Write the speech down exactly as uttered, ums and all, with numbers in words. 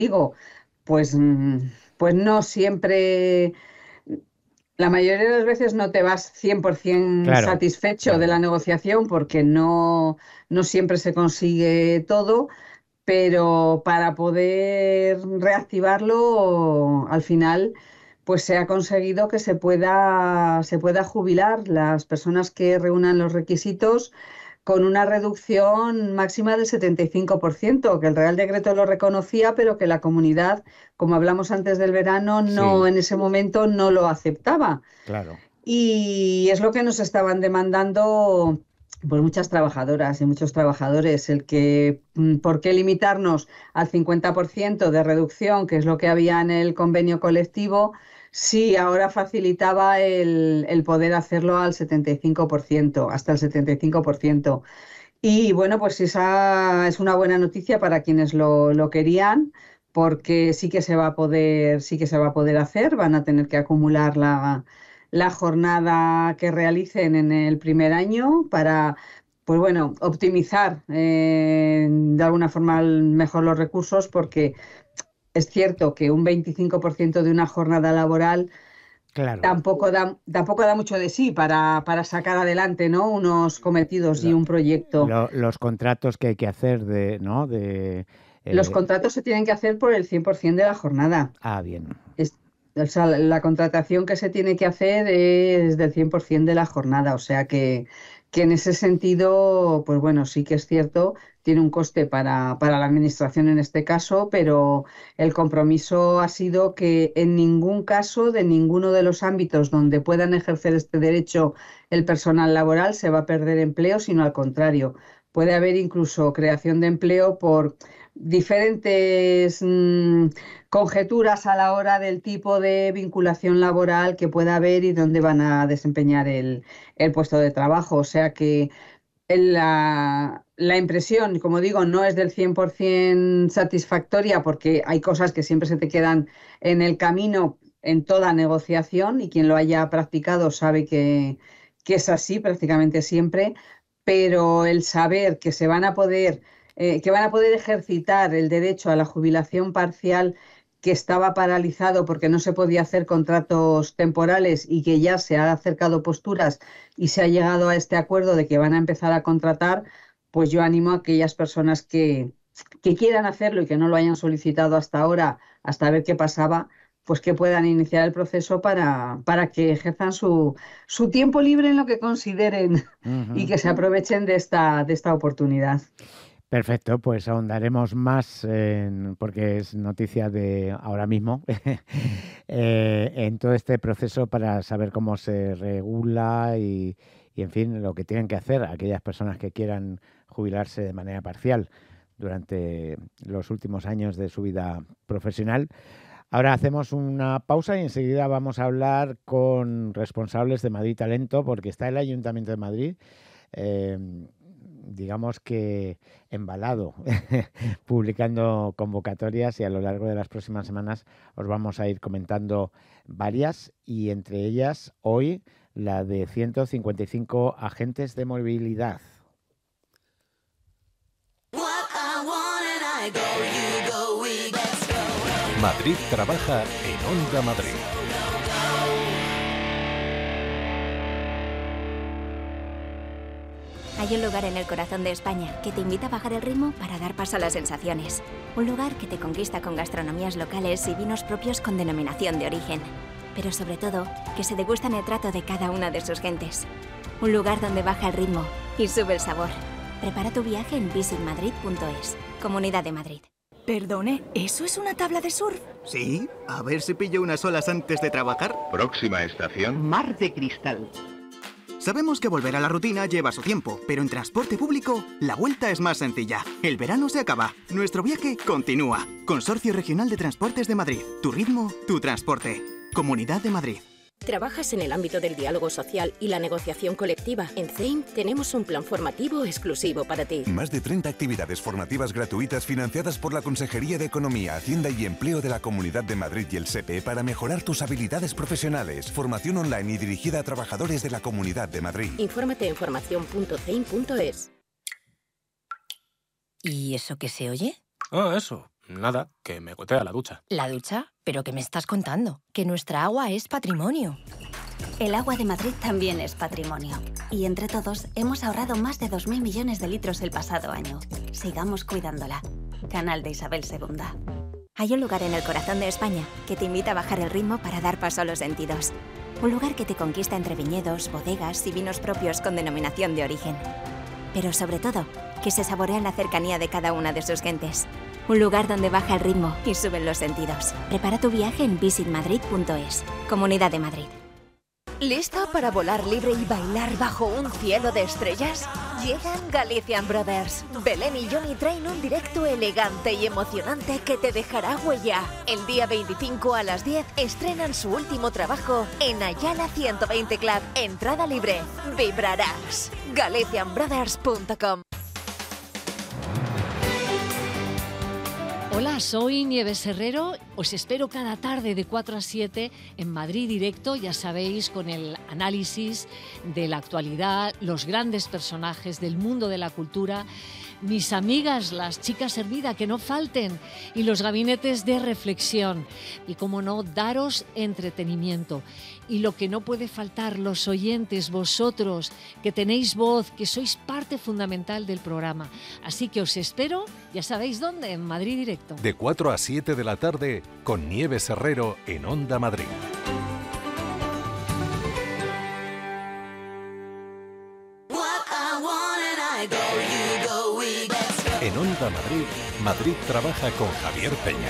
digo, pues, mm, pues no siempre, la mayoría de las veces no te vas cien por ciento Claro, satisfecho de la claro. negociación porque no, no siempre se consigue todo, pero para poder reactivarlo, al final, pues se ha conseguido que se pueda, se pueda jubilar las personas que reúnan los requisitos con una reducción máxima del setenta y cinco por ciento, que el Real Decreto lo reconocía, pero que la comunidad, como hablamos antes del verano, no Sí, en ese momento no lo aceptaba. claro. Y es lo que nos estaban demandando pues muchas trabajadoras y muchos trabajadores, el que, mm, ¿por qué limitarnos al cincuenta por ciento de reducción, que es lo que había en el convenio colectivo, si ahora facilitaba el, el poder hacerlo al setenta y cinco por ciento, hasta el setenta y cinco por ciento? Y bueno, pues esa es una buena noticia para quienes lo, lo querían, porque sí que se va a poder, sí que se va a poder hacer, van a tener que acumular la, la jornada que realicen en el primer año para, pues bueno, optimizar eh, de alguna forma mejor los recursos, porque es cierto que un veinticinco por ciento de una jornada laboral Claro. tampoco da, tampoco da mucho de sí para, para sacar adelante, ¿no? Unos cometidos y Lo- un proyecto. lo- los contratos que hay que hacer de, ¿no? De, Los eh, contratos se tienen que hacer por el cien por ciento de la jornada. ah, bien. Es- o sea, la la contratación que se tiene que hacer es del cien por ciento de la jornada. O sea que, que en ese sentido, pues bueno, sí que es cierto, tiene un coste para, para la administración en este caso, pero el compromiso ha sido que en ningún caso, de ninguno de los ámbitos donde puedan ejercer este derecho el personal laboral, se va a perder empleo, sino al contrario. Puede haber incluso creación de empleo por diferentes mm, conjeturas a la hora del tipo de vinculación laboral que pueda haber y dónde van a desempeñar el, el puesto de trabajo. O sea que el- la, la impresión, como digo, no es del cien por ciento satisfactoria porque hay cosas que siempre se te quedan en el camino en toda negociación y quien lo haya practicado sabe que, que es así prácticamente siempre, pero el saber que se van a poder, eh, que van a poder ejercitar el derecho a la jubilación parcial que estaba paralizado porque no se podía hacer contratos temporales y que ya se han acercado posturas y se ha llegado a este acuerdo de que van a empezar a contratar, pues yo animo a aquellas personas que, que quieran hacerlo y que no lo hayan solicitado hasta ahora, hasta ver qué pasaba, pues que puedan iniciar el proceso para, para que ejerzan su, su tiempo libre en lo que consideren y Ujú. que se aprovechen de esta, de esta oportunidad. Perfecto, pues ahondaremos más en- porque es noticia de ahora mismo eh, en todo este proceso para saber cómo se regula y, y, en fin, lo que tienen que hacer aquellas personas que quieran jubilarse de manera parcial durante los últimos años de su vida profesional. Ahora hacemos una pausa y enseguida vamos a hablar con responsables de Madrid Talento porque está el Ayuntamiento de Madrid. eh, digamos que embalado, publicando convocatorias y a lo largo de las próximas semanas os vamos a ir comentando varias y entre ellas hoy la de ciento cincuenta y cinco agentes de movilidad. Madrid trabaja en Onda Madrid. Hay un lugar en el corazón de España que te invita a bajar el ritmo para dar paso a las sensaciones. Un lugar que te conquista con gastronomías locales y vinos propios con denominación de origen. Pero sobre todo, que se degustan el trato de cada una de sus gentes. Un lugar donde baja el ritmo y sube el sabor. Prepara tu viaje en visit madrid punto es. Comunidad de Madrid. Perdone, ¿eso es una tabla de surf? Sí, a ver si pillo unas olas antes de trabajar. Próxima estación. Mar de Cristal. Sabemos que volver a la rutina lleva su tiempo, pero en transporte público la vuelta es más sencilla. El verano se acaba, nuestro viaje continúa. Consorcio Regional de Transportes de Madrid. Tu ritmo, tu transporte. Comunidad de Madrid. ¿Trabajas en el ámbito del diálogo social y la negociación colectiva? En C E I M tenemos un plan formativo exclusivo para ti. Más de treinta actividades formativas gratuitas financiadas por la Consejería de Economía, Hacienda y Empleo de la Comunidad de Madrid y el S E P E para mejorar tus habilidades profesionales. Formación online y dirigida a trabajadores de la Comunidad de Madrid. Infórmate en formación punto ceim punto es. ¿Y eso qué se oye? Ah, eso. Nada, que me gotea la ducha. ¿La ducha? ¿Pero qué me estás contando? Que nuestra agua es patrimonio. El agua de Madrid también es patrimonio. Y entre todos hemos ahorrado más de dos mil millones de litros el pasado año. Sigamos cuidándola. Canal de Isabel segunda. Hay un lugar en el corazón de España que te invita a bajar el ritmo para dar paso a los sentidos. Un lugar que te conquista entre viñedos, bodegas y vinos propios con denominación de origen. Pero sobre todo, que se saborea en la cercanía de cada una de sus gentes. Un lugar donde baja el ritmo y suben los sentidos. Prepara tu viaje en visit madrid punto es. Comunidad de Madrid. ¿Lista para volar libre y bailar bajo un cielo de estrellas? Llegan Galician Brothers. Belén y Johnny traen un directo elegante y emocionante que te dejará huella. El día veinticinco a las diez estrenan su último trabajo en Ayala ciento veinte Club. Entrada libre. Vibrarás. galician brothers punto com. Hola, soy Nieves Herrero. Os espero cada tarde de cuatro a siete en Madrid Directo, ya sabéis, con el análisis de la actualidad, los grandes personajes del mundo de la cultura, mis amigas, las chicas Hervida, que no falten, y los gabinetes de reflexión. Y, como no, daros entretenimiento. Y lo que no puede faltar, los oyentes, vosotros, que tenéis voz, que sois parte fundamental del programa. Así que os espero, ya sabéis dónde, en Madrid Directo. De cuatro a siete de la tarde, con Nieves Herrero en Onda Madrid. En Onda Madrid, Madrid trabaja con Javier Peña.